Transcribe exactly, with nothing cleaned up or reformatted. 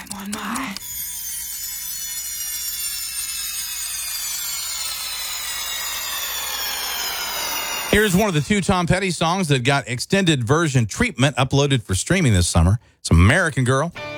nine one one. Here's one of the two Tom Petty songs that got extended version treatment uploaded for streaming this summer. It's American Girl.